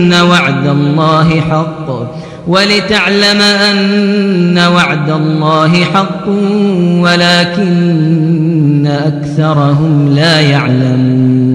وعد الله حق ولتعلم أن وعد الله حق ولكن أكثرهم لا يعلمون